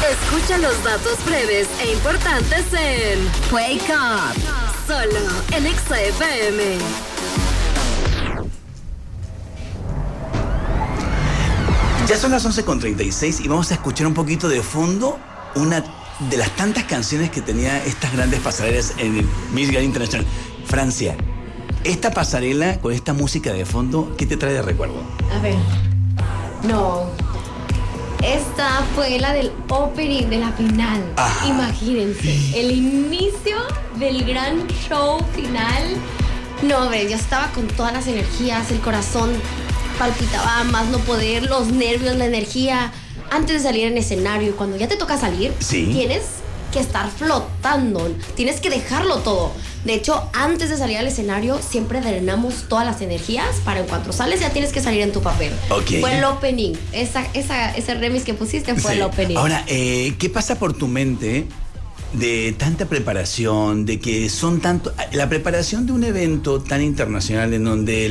Escucha los datos breves e importantes en Wake Up, solo en Exa FM. Ya son las 11:36 y vamos a escuchar un poquito de fondo una de las tantas canciones que tenía estas grandes pasarelas en el Miss Grand International. Francia, esta pasarela con esta música de fondo, ¿qué te trae de recuerdo? A ver, no. Esta fue la del opening de la final. Ajá. Imagínense, el inicio del gran show final. No, a ver, yo estaba con todas las energías, el corazón palpitaba más no poder, los nervios, la energía. Antes de salir en escenario, cuando ya te toca salir, sí, tienes que estar flotando, tienes que dejarlo todo. De hecho, antes de salir al escenario, siempre drenamos todas las energías para en cuanto sales ya tienes que salir en tu papel. Okay. Fue el opening, ese remix que pusiste fue el opening. Ahora, ¿qué pasa por tu mente de tanta preparación, de que son tanto... La preparación de un evento tan internacional en donde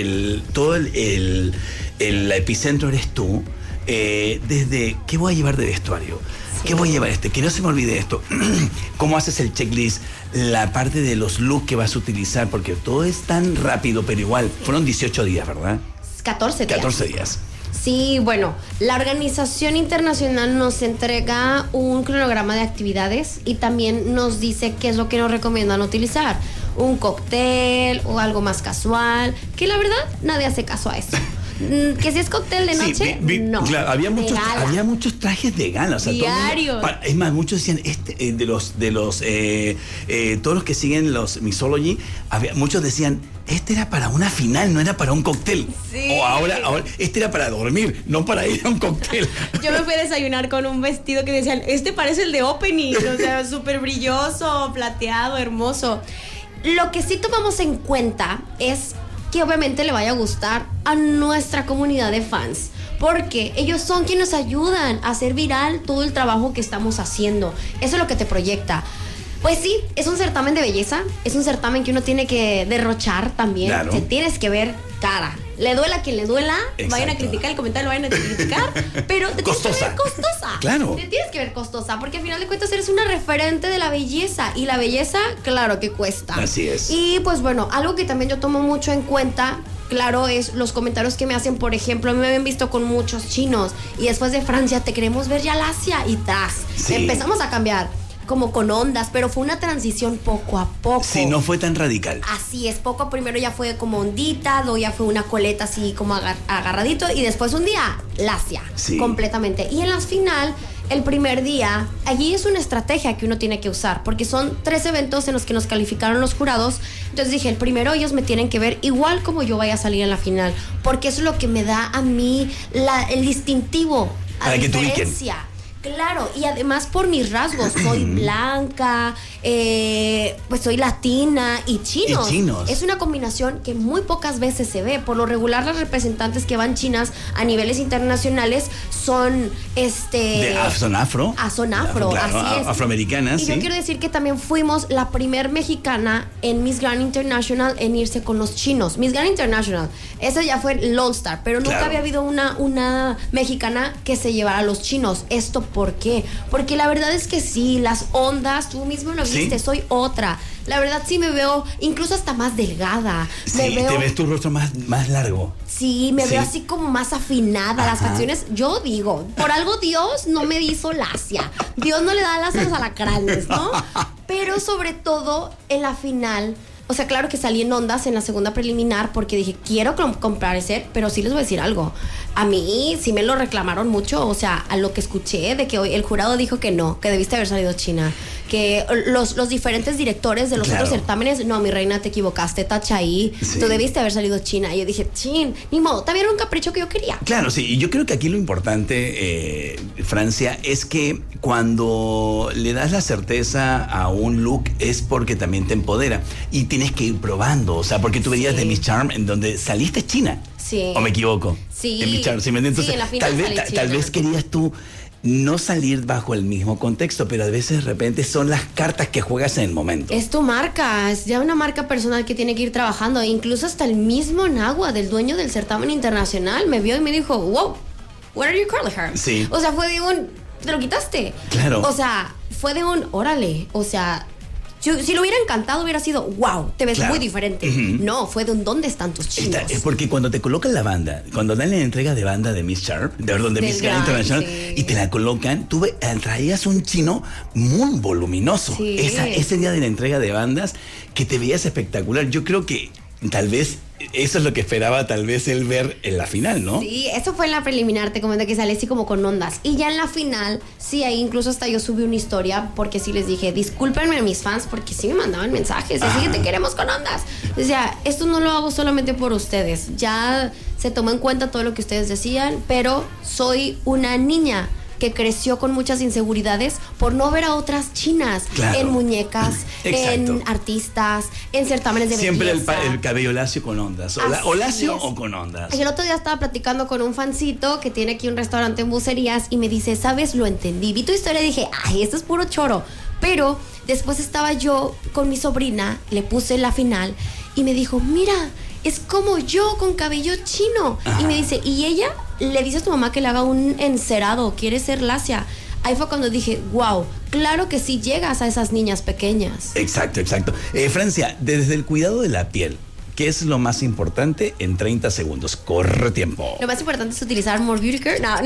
el epicentro eres tú, desde ¿qué voy a llevar de vestuario? Sí. ¿Qué voy a llevar Que no se me olvide esto. ¿Cómo haces el checklist? La parte de los looks que vas a utilizar, porque todo es tan rápido, pero igual, fueron 18 días, ¿verdad? 14 días. 14 días. Sí, bueno, la organización internacional nos entrega un cronograma de actividades y también nos dice qué es lo que nos recomiendan utilizar. Un cóctel o algo más casual, que la verdad nadie hace caso a eso. Que si es cóctel de noche, no. Claro, había muchos trajes de gala, o sea, diarios. Es más, muchos decían todos los que siguen los Mixology, muchos decían, este era para una final, no era para un cóctel. Sí. O ahora, este era para dormir, no para ir a un cóctel. Yo me fui a desayunar con un vestido que decían, este parece el de opening, o sea, súper brilloso, plateado, hermoso. Lo que sí tomamos en cuenta es que obviamente le vaya a gustar a nuestra comunidad de fans, porque ellos son quienes nos ayudan a hacer viral todo el trabajo que estamos haciendo. Eso es lo que te proyecta. Pues sí, es un certamen de belleza, es un certamen que uno tiene que derrochar también. Claro. Te tienes que ver cara. Le duela a quien le duela. Exacto. Vayan a criticar el comentario, vayan a criticar, pero te tienes que ver costosa. Claro. Te tienes que ver costosa, porque al final de cuentas eres una referente de la belleza, y la belleza, claro que cuesta. Así es. Y pues bueno, algo que también yo tomo mucho en cuenta, claro, es los comentarios que me hacen. Por ejemplo, a mí me habían visto con muchos chinos y después de Francia te queremos ver ya al Asia, y tras. Sí. Empezamos a cambiar como con ondas, pero fue una transición poco a poco. Sí, no fue tan radical. Así es, poco. Primero ya fue como ondita, luego ya fue una coleta así como agarradito, y después un día lacia, sí, completamente. Y en la final, el primer día, allí es una estrategia que uno tiene que usar, porque son 3 eventos en los que nos calificaron los jurados. Entonces dije, el primero ellos me tienen que ver igual como yo vaya a salir en la final, porque eso es lo que me da a mí el distintivo, a para diferencia. Que te ubiquen. Claro, y además por mis rasgos, soy blanca, pues soy latina y chinos. Es una combinación que muy pocas veces se ve. Por lo regular, las representantes que van chinas a niveles internacionales son son afro. Son afro, claro, así es. Afroamericanas. Y yo quiero decir que también fuimos la primer mexicana en Miss Grand International en irse con los chinos. Miss Grand International, esa ya fue Lone Star, pero nunca había habido una mexicana que se llevara a los chinos. Esto, ¿por qué? Porque la verdad es que sí, las ondas, tú mismo lo viste, soy otra. La verdad sí me veo incluso hasta más delgada. Sí, te ves tu rostro más largo. Sí, me veo así como más afinada. Ajá. Las facciones, yo digo, por algo Dios no me hizo lacia. Dios no le da las a los alacranes, ¿no? Pero sobre todo en la final, o sea, claro que salí en ondas en la segunda preliminar porque dije, quiero comparecer, pero sí les voy a decir algo. A mí sí me lo reclamaron mucho, o sea, a lo que escuché de que hoy el jurado dijo que no, que debiste haber salido China, que los diferentes directores de los otros certámenes, no, mi reina, te equivocaste, tacha ahí, tú debiste haber salido China. Y yo dije, chin, ni modo, también era un capricho que yo quería. Claro, sí, y yo creo que aquí lo importante, Francia, es que cuando le das la certeza a un look es porque también te empodera y tienes que ir probando, o sea, porque tú venías de Miss Charm en donde saliste China. Sí. ¿O me equivoco? Sí. En Miss Charm, ¿sí? Entonces, en la final tal vez querías tú no salir bajo el mismo contexto, pero a veces de repente son las cartas que juegas en el momento. Es tu marca, es ya una marca personal que tiene que ir trabajando. Incluso hasta el mismo Nagua, del dueño del certamen internacional, me vio y me dijo, wow, where are your curly hair? Sí. O sea, fue de un... te lo quitaste. Claro. O sea, fue de un, órale, o sea... Si lo hubiera encantado, hubiera sido, wow, te ves muy diferente. No, fue de un, ¿dónde están tus chinos? Es porque cuando te colocan la banda, cuando dan la entrega de banda de Miss Sharp, de Miss Grand International, y te la colocan, tú traías un chino muy voluminoso. Sí. Ese día de la entrega de bandas, que te veías espectacular. Yo creo que tal vez eso es lo que esperaba tal vez él ver en la final, ¿no? Sí, eso fue en la preliminar, te comenté que sale así como con ondas. Y ya en la final, sí, ahí incluso hasta yo subí una historia porque sí les dije, discúlpenme a mis fans porque sí me mandaban mensajes, así que te queremos con ondas. O sea, esto no lo hago solamente por ustedes, ya se tomó en cuenta todo lo que ustedes decían, pero soy una niña que creció con muchas inseguridades por no ver a otras chinas en muñecas, en artistas, en certámenes de siempre belleza. Siempre el cabello lacio con ondas. O lacio o con ondas. Y el otro día estaba platicando con un fancito que tiene aquí un restaurante en Bucerías y me dice, ¿sabes? Lo entendí. Vi tu historia y dije, ay, esto es puro choro. Pero después estaba yo con mi sobrina, le puse la final y me dijo, mira, es como yo con cabello chino. Ajá. Y me dice, ¿y ella? Le dice a tu mamá que le haga un encerado, quiere ser lacia. Ahí fue cuando dije, wow, claro que sí llegas a esas niñas pequeñas. Exacto. Francia, desde el cuidado de la piel, ¿qué es lo más importante en 30 segundos? Corre tiempo. Lo más importante es utilizar More Beauty Care. No,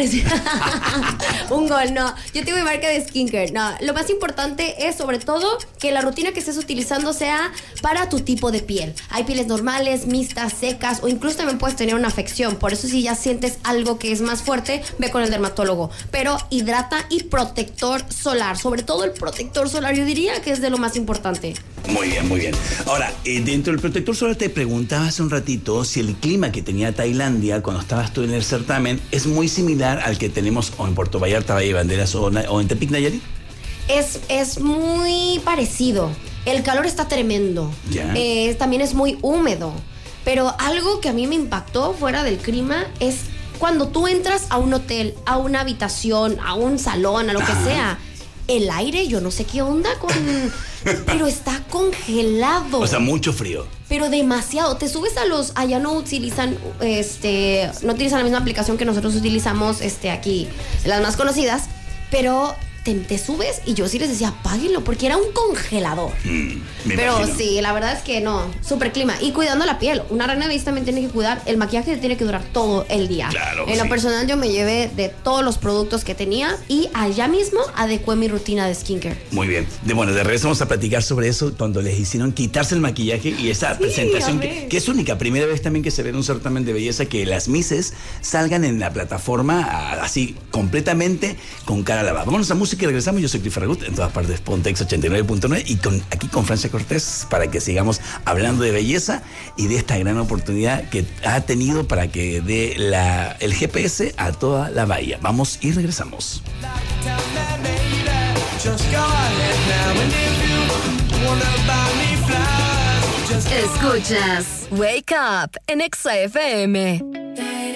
un gol, no. Yo tengo mi marca de skincare. No, lo más importante es sobre todo que la rutina que estés utilizando sea para tu tipo de piel. Hay pieles normales, mixtas, secas o incluso también puedes tener una afección. Por eso si ya sientes algo que es más fuerte, ve con el dermatólogo. Pero hidrata y protector solar. Sobre todo el protector solar, yo diría que es de lo más importante. Muy bien. Ahora, dentro del protector solar te preguntaba hace un ratito si el clima que tenía Tailandia cuando estabas tú en el certamen es muy similar al que tenemos o en Puerto Vallarta, Valle de Banderas o en Tepic, Nayarit. Es muy parecido. El calor está tremendo. También es muy húmedo. Pero algo que a mí me impactó fuera del clima es cuando tú entras a un hotel, a una habitación, a un salón, a lo que sea. El aire, yo no sé qué onda con... pero está congelado. O sea, mucho frío. Pero demasiado. Te subes a los... Allá no utilizan, no utilizan la misma aplicación que nosotros utilizamos aquí, las más conocidas, pero... Te subes y yo sí les decía, apáguenlo, porque era un congelador. Pero imagino. Sí, la verdad es que no, súper clima. Y cuidando la piel. Una reina de belleza también tiene que cuidar. El maquillaje tiene que durar todo el día. Claro, en lo personal yo me llevé de todos los productos que tenía y allá mismo adecué mi rutina de skincare. Muy bien. De regreso vamos a platicar sobre eso cuando les hicieron quitarse el maquillaje y esa presentación que es única. Primera vez también que se ve en un certamen de belleza que las misses salgan en la plataforma así completamente con cara lavada. Vámonos a música y regresamos. Yo soy Cliff Ferragut, en todas partes Pontex 89.9 y aquí con Francia Cortés para que sigamos hablando de belleza y de esta gran oportunidad que ha tenido para que dé el GPS a toda la bahía. Vamos y regresamos. Escuchas Wake Up en Exa FM.